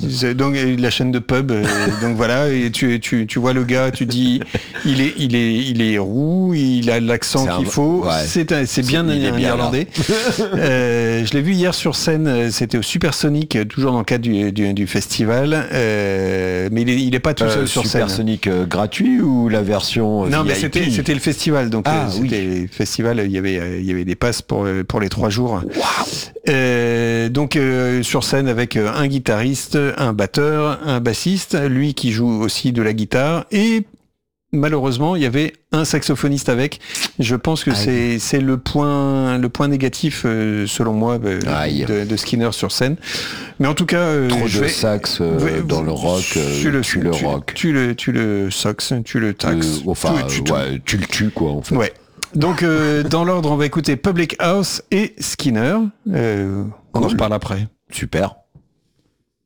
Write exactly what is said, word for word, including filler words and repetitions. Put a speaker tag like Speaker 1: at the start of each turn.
Speaker 1: C'est donc la chaîne de pub. euh, donc voilà, et tu, tu, tu vois le gars, tu dis, il est, il est, il est roux, il a l'accent
Speaker 2: C'est un-
Speaker 1: qu'il faut.
Speaker 2: ouais.
Speaker 1: C'est, un- c'est bien
Speaker 2: C'est- il est
Speaker 1: un
Speaker 2: bien
Speaker 1: irlandais. euh, je l'ai vu hier sur scène. euh, C'était au Supersonic, toujours dans le cadre du, du, du festival. Euh, mais il est, il est pas tout seul
Speaker 2: Euh,
Speaker 1: sur scène.
Speaker 2: Supersonic euh, gratuit ou la version euh,
Speaker 1: Non, mais
Speaker 2: V I P?
Speaker 1: c'était, c'était le festival. Donc
Speaker 2: Ah,
Speaker 1: euh, c'était le festival. Il y avait, euh, il y avait des passes pour euh, pour les trois jours. Euh, donc euh, sur scène avec euh, un guitariste, un batteur, un bassiste, lui qui joue aussi de la guitare et malheureusement il y avait un saxophoniste avec. Je pense que
Speaker 2: Aïe.
Speaker 1: c'est c'est le point le point négatif euh, selon moi euh,
Speaker 2: Aïe.
Speaker 1: de, de Skinner sur scène. Mais en tout cas, euh,
Speaker 2: Trop
Speaker 1: je
Speaker 2: de
Speaker 1: vais-
Speaker 2: sax euh,
Speaker 1: Ouais,
Speaker 2: dans le rock, euh,
Speaker 1: tu le,
Speaker 2: tu le
Speaker 1: tu,
Speaker 2: rock.
Speaker 1: tu le tu le sax, tu le tax.
Speaker 2: Euh, enfin,
Speaker 1: tu, tu-
Speaker 2: euh, ouais, tu le tues quoi en fait.
Speaker 1: Ouais. Donc euh, dans l'ordre, on va écouter Public House et Skinner. Euh, on en
Speaker 2: Cool.
Speaker 1: reparle après.
Speaker 2: Super.